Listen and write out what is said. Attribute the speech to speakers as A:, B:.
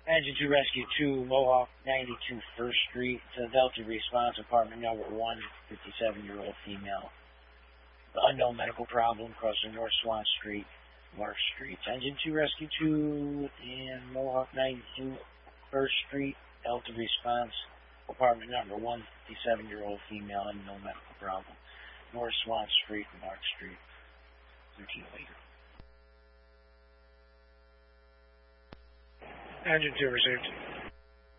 A: Engine 2 Rescue 2, Mohawk 92 First Street, to Delta Response, apartment number 1, 57-year-old female. Unknown medical problem crossing North Swan Street, Mark Street. Engine 2 Rescue 2 and Mohawk 92 First Street, Delta Response, apartment number 1, 57-year-old female, unknown medical problem. North Swan Street, Mark Street. 13 later.
B: Engine 2 received.